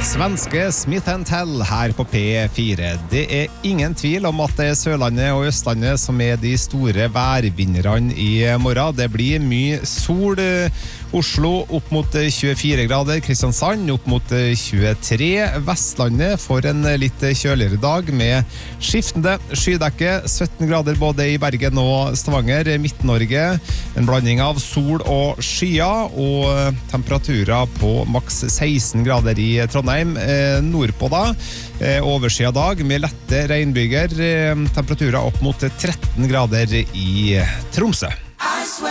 Svenske Smith & Tell her på P4. Det ingen tvil om at det Sørlandet og Østlandet som de store værvinnerne i morgen. Det blir mye sol. Oslo opp mot 24 grader, Kristiansand opp mot 23, Vestlandet får en litt kjøligere dag med skiftende skydekke, 17 grader både i Bergen og Stavanger, Midt-Norge, en blanding av sol og skyer, og temperaturer på maks 16 grader i Trondheim, nordpå da, overskyet dag med lette regnbyger, temperaturer opp mot 13 grader i Tromsø.